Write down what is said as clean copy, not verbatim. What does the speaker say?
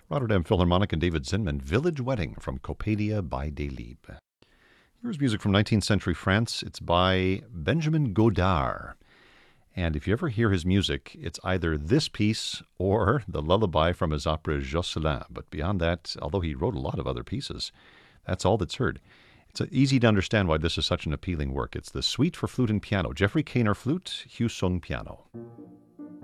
Rotterdam Philharmonic and David Zinman, Village Wedding from Coppelia by Delibes. Here's music from 19th century France. It's by Benjamin Godard. And if you ever hear his music, it's either this piece or the lullaby from his opera Jocelyn. But beyond that, although he wrote a lot of other pieces, that's all that's heard. It's easy to understand why this is such an appealing work. It's the Suite for Flute and Piano. Jeffrey Kaner flute, Hugh Sung piano.